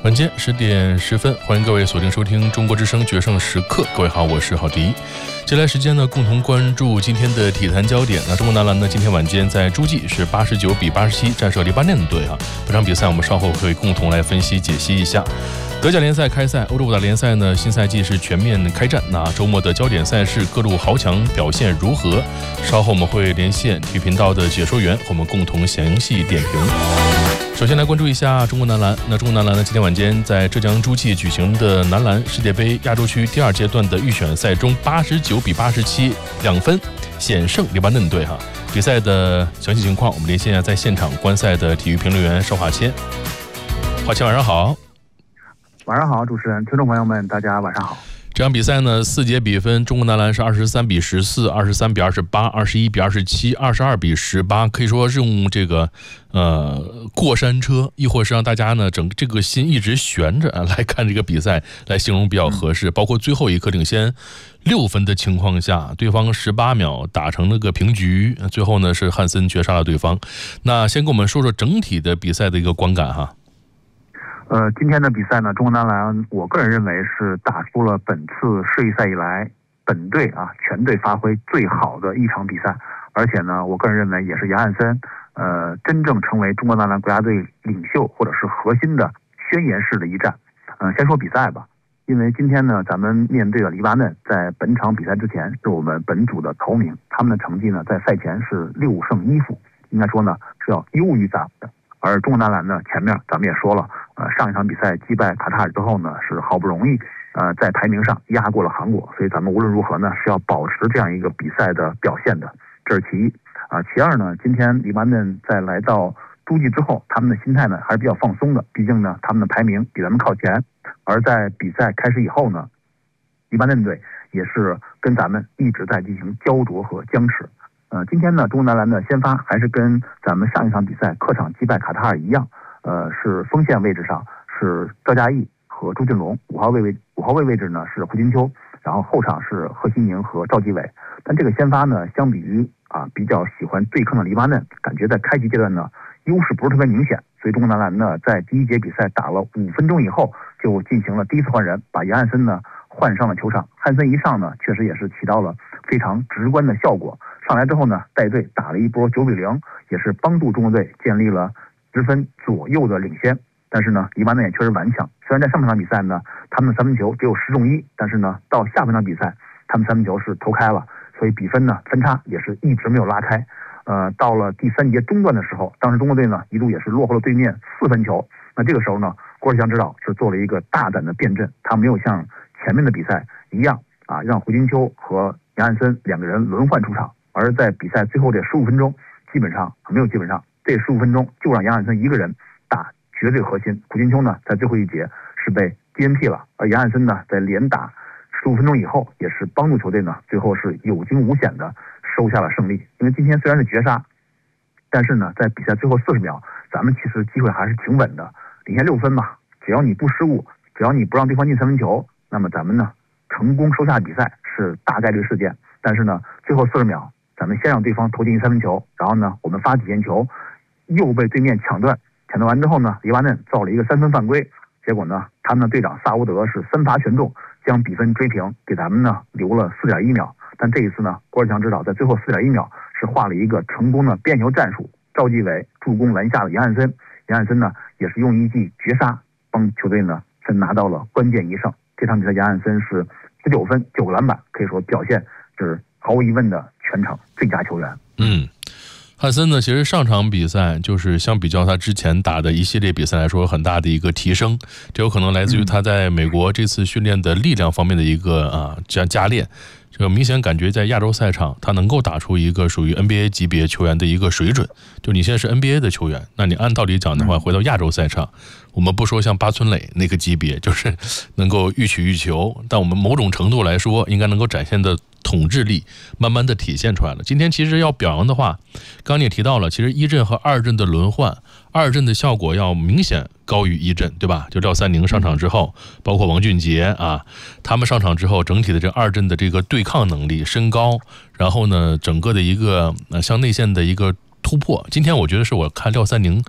晚间10点10分，欢迎各位锁定收听中国之声决胜时刻。各位好，我是郝迪。接下来时间呢，共同关注今天的体坛焦点。那中国男篮呢，今天晚间在诸暨是89比87战胜黎巴嫩队啊。本场比赛我们稍后会共同来分析解析一下。德甲联赛开赛，欧洲五大联赛呢新赛季是全面开战。那周末的焦点赛事各路豪强表现如何？稍后我们会连线体育频道的解说员，和我们共同详细点评。首先来关注一下中国男篮。那中国男篮呢，今天晚间在浙江诸暨举行的男篮世界杯亚洲区第2阶段的预选赛中，89比872分险胜黎巴嫩队哈。比赛的详细情况，我们连线在现场观赛的体育评论员邵华谦。华谦晚上好。 晚上好，主持人，听众朋友们，大家晚上好。 这场比赛呢，4节比分，中国男篮是23比14、23比28、21比27、22比18，可以说是用这个过山车，亦或是让大家呢整这个心一直悬着来看这个比赛，来形容比较合适。包括最后一刻领先6分的情况下，对方18秒打成了个平局，最后呢是汉森绝杀了对方。那先跟我们说说整体的比赛的一个观感哈。 今天的比赛呢，中国男篮我个人认为是打出了本次世预赛以来本队全队发挥最好的一场比赛，而且呢，我个人认为也是杨汉森真正成为中国男篮国家队领袖或者是核心的宣言式的一战。先说比赛吧，因为今天呢，咱们面对的黎巴嫩在本场比赛之前是我们本组的头名，他们的成绩呢在赛前是6胜1负，应该说呢是要优于咱们的。而中国男篮呢，前面咱们也说了，上一场比赛击败卡塔尔之后呢，是好不容易在排名上压过了韩国，所以咱们无论如何呢是要保持这样一个比赛的表现的，这是其一。其二呢，今天黎巴嫩在来到诸暨之后，他们的心态呢还是比较放松的，毕竟呢他们的排名比咱们靠前。而在比赛开始以后呢，黎巴嫩队也是跟咱们一直在进行焦灼和僵持。今天呢，中国男篮的先发还是跟咱们上一场比赛客场击败卡塔尔一样，是锋线位置上是赵嘉译和朱俊龙，5号位位置呢是胡金秋，然后后场是贺新宁和赵继伟。但这个先发呢，相比于比较喜欢对抗的黎巴嫩，感觉在开局阶段呢优势不是特别明显，所以中国男篮呢在第1节比赛打了5分钟以后就进行了第一次换人，把杨汉森呢换上了球场。汉森一上呢，确实也是起到了非常直观的效果。上来之后呢，带队打了一波9比0，也是帮助中国队建立了10分左右的领先。但是呢，黎巴嫩也确实顽强。虽然在上半场比赛呢，他们的3分球只有10中1，但是呢，到下半场比赛，他们3分球是投开了，所以比分呢分差也是一直没有拉开。到了第3节中段的时候，当时中国队呢一度也是落后了对面4分球。那这个时候呢，郭士强指导是做了一个大胆的变阵，他没有像前面的比赛一样让胡金秋和杨汉森2个人轮换出场。而在比赛最后这15分钟，这15分钟就让杨汉森一个人打绝对核心。胡金秋呢，在最后一节是被 DNP 了，而杨汉森呢，在连打15分钟以后，也是帮助球队呢，最后是有惊无险的收下了胜利。因为今天虽然是绝杀，但是呢，在比赛最后40秒，咱们其实机会还是挺稳的，领先6分嘛，只要你不失误，只要你不让对方进3分球，那么咱们呢，成功收下比赛是大概率事件。但是呢，最后40秒。咱们先让对方投进3分球，然后呢，我们发底线球，又被对面抢断完之后呢，黎巴嫩造了一个3分犯规，结果呢，他们的队长萨乌德是3罚全中，将比分追平，给咱们呢留了4.1秒。但这一次呢，郭士强指导在最后4.1秒是画了一个成功的边球战术，赵继伟助攻篮下的杨汉森，杨汉森呢也是用一记绝杀帮球队呢是拿到了关键1胜。这场比赛杨汉森是19分9个篮板，可以说表现是毫无疑问的全场最佳球员。 汉森呢，其实上场比赛就是相比较他之前打的一系列比赛来说，有很大的一个提升。这有可能来自于他在美国这次训练的力量方面的一个加练。这个明显感觉在亚洲赛场，他能够打出一个属于 NBA 级别球员的一个水准。就你现在是 NBA 的球员，那你按道理讲的话，回到亚洲赛场，我们不说像八村垒那个级别，就是能够欲取欲求，但我们某种程度来说，应该能够展现的统治力慢慢的体现出来了。今天其实要表扬的话，刚刚你也提到了，其实1阵和2阵的轮换，2阵的效果要明显高于1阵，对吧？就廖三宁上场之后，包括王俊杰他们上场之后，整体的这2阵的这个对抗能力、身高，然后呢，整个的一个向内线的一个突破。今天我觉得是我看廖三宁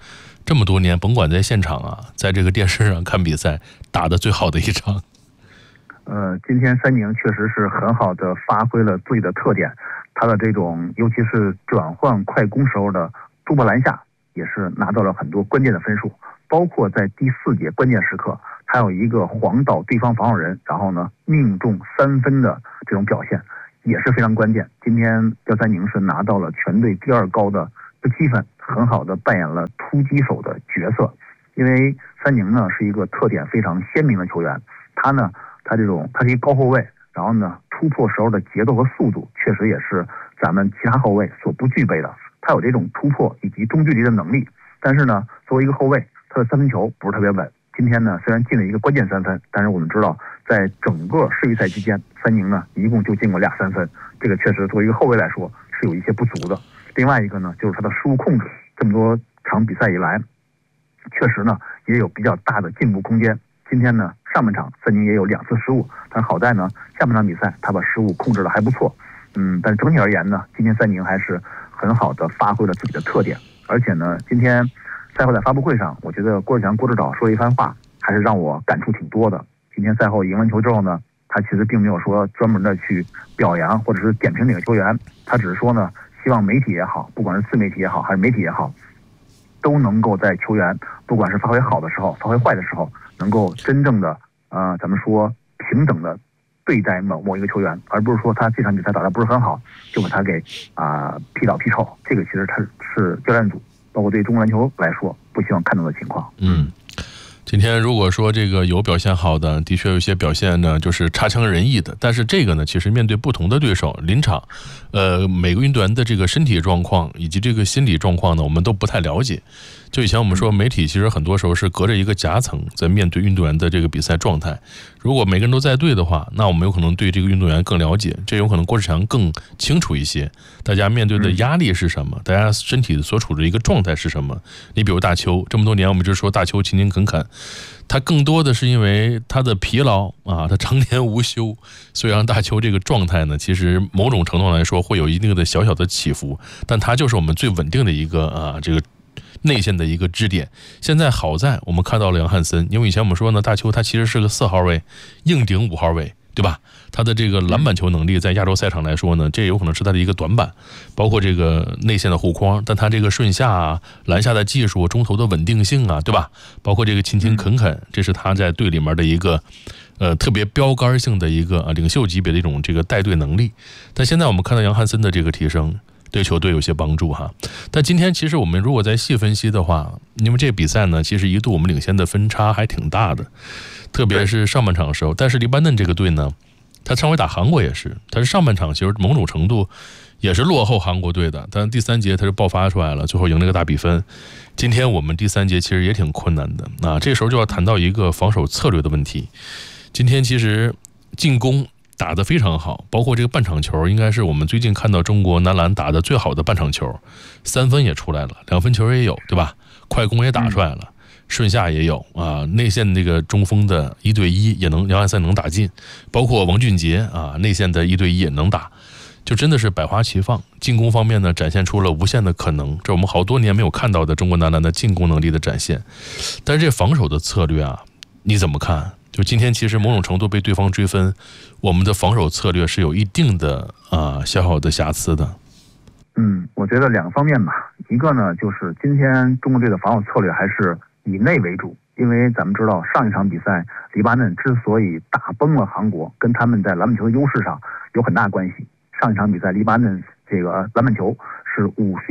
这么多年，甭管在现场啊，在这个电视上看比赛，打得最好的一场。 今天三宁确实是很好的发挥了自己的特点，他的这种尤其是转换快攻时候的突破篮下，也是拿到了很多关键的分数。包括在第4节关键时刻，还有一个晃倒对方防守人，然后呢命中3分的这种表现，也是非常关键。今天廖三宁是拿到了全队第2高的17分，很好的扮演了突击手的角色。因为三宁呢是一个特点非常鲜明的球员，他是一个高后卫，然后呢突破时候的节奏和速度确实也是咱们其他后卫所不具备的。他有这种突破以及中距离的能力，但是呢作为一个后卫，他的3分球不是特别稳。今天呢虽然进了一个关键3分，但是我们知道在整个世预赛期间，三宁呢一共就进过23分，这个确实作为一个后卫来说是有一些不足的。另外一个呢就是他的失误控制，这么多场比赛以来确实呢也有比较大的进步空间。今天呢上半场三宁也有2次失误，但好在呢下半场比赛他把失误控制的还不错。但整体而言呢，今天三宁还是很好的发挥了自己的特点。而且呢今天赛后在发布会上，我觉得郭志强郭指导说了一番话，还是让我感触挺多的。今天赛后赢完球之后呢，他其实并没有说专门的去表扬或者是点评哪个球员，他只是说呢希望媒体也好，不管是自媒体也好还是媒体也好，都能够在球员不管是发挥好的时候发挥坏的时候，能够真正的咱们说平等的对待某一个球员，而不是说他这场比赛打得不是很好就把他给批倒批臭。这个其实他是教练组包括对中国篮球来说不希望看到的情况。 今天如果说这个有表现好的，的确有一些表现呢就是差强人意的，但是这个呢其实面对不同的对手，临场每个运动员的这个身体状况以及这个心理状况呢我们都不太了解。就以前我们说媒体其实很多时候是隔着一个夹层在面对运动员的这个比赛状态，如果每个人都在对的话，那我们有可能对这个运动员更了解，这有可能郭志强更清楚一些大家面对的压力是什么，大家身体所处的一个状态是什么。你比如大邱，这么多年我们就说大邱勤勤恳恳，他更多的是因为他的疲劳他常年无休，所以让大邱这个状态呢其实某种程度来说会有一定的小小的起伏，但他就是我们最稳定的一个这个内线的一个支点。现在好在我们看到了杨汉森，因为以前我们说呢大邱他其实是个4号位硬顶5号位，对吧？他的这个篮板球能力在亚洲赛场来说呢，这有可能是他的一个短板，包括这个内线的护框，但他这个顺下篮下的技术，中投的稳定性对吧？包括这个勤勤恳恳，这是他在队里面的一个特别标杆性的一个领袖级别的一种这个带队能力。但现在我们看到杨汉森的这个提升，对球队有些帮助但今天其实我们如果再细分析的话，因为这个比赛呢其实一度我们领先的分差还挺大的，特别是上半场的时候。但是黎巴嫩这个队呢，他上回打韩国也是，他是上半场其实某种程度也是落后韩国队的，但第3节他就爆发出来了，最后赢了个大比分。今天我们第3节其实也挺困难的这时候就要谈到一个防守策略的问题。今天其实进攻打得非常好，包括这个半场球应该是我们最近看到中国男篮打得最好的半场球，3分也出来了，2分球也有，对吧？快攻也打出来了，顺下也有内线这个中锋的1对1也能杨汉森能打进，包括王俊杰内线的1对1也能打，就真的是百花齐放。进攻方面呢展现出了无限的可能，这我们好多年没有看到的中国男篮的进攻能力的展现。但是这防守的策略你怎么看？就今天其实某种程度被对方追分，我们的防守策略是有一定的小小的瑕疵的。 我觉得2个方面吧。一个呢就是今天中国队的防守策略还是以内为主，因为咱们知道上一场比赛黎巴嫩之所以打崩了韩国，跟他们在篮板球的优势上有很大关系。上一场比赛黎巴嫩这个篮板球是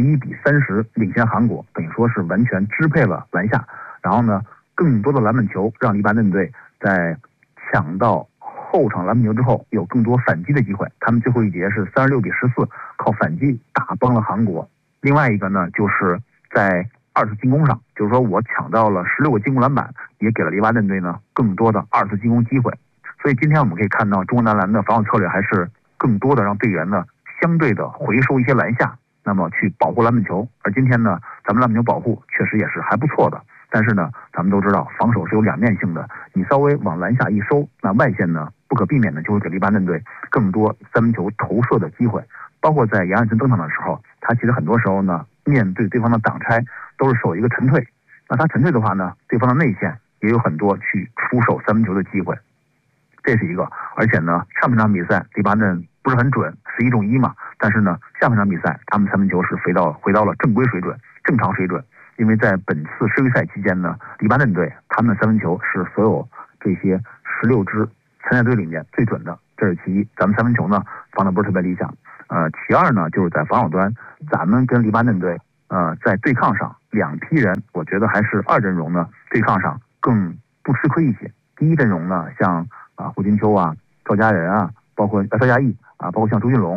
51-30领先韩国，等于说是完全支配了篮下，然后呢更多的篮板球让黎巴嫩队在抢到后场篮板球之后有更多反击的机会，他们最后一节是36-14靠反击打崩了韩国。另外一个呢就是在2次进攻上，就是说我抢到了16个进攻篮板，也给了黎巴嫩队呢更多的2次进攻机会。所以今天我们可以看到中国男篮的防守策略还是更多的让队员呢相对的回收一些篮下，那么去保护篮板球。而今天呢咱们篮板球保护确实也是还不错的，但是呢咱们都知道防守是有两面性的，你稍微往篮下一收，那外线呢不可避免的就会给黎巴嫩队更多3分球投射的机会。包括在杨汉森登场的时候，他其实很多时候呢面对对方的挡拆都是守一个沉退， 那他沉退的话呢，对方的内线也有很多去出手三分球的机会，这是一个。而且呢，上半场比赛黎巴嫩不是很准，11中1嘛，但是呢，下半场比赛他们三分球是回到了正规水准、正常水准。因为在本次世预赛期间呢，黎巴嫩队他们的三分球是所有这些16支参赛队里面最准的，这是其一。咱们三分球呢防的不是特别理想。其二呢，就是在防守端，咱们跟黎巴嫩队在对抗上两批人，我觉得还是二阵容呢对抗上更不吃亏一些。第一阵容呢，像胡金秋啊、赵家人啊，包括赵家毅啊，包括像周俊龙。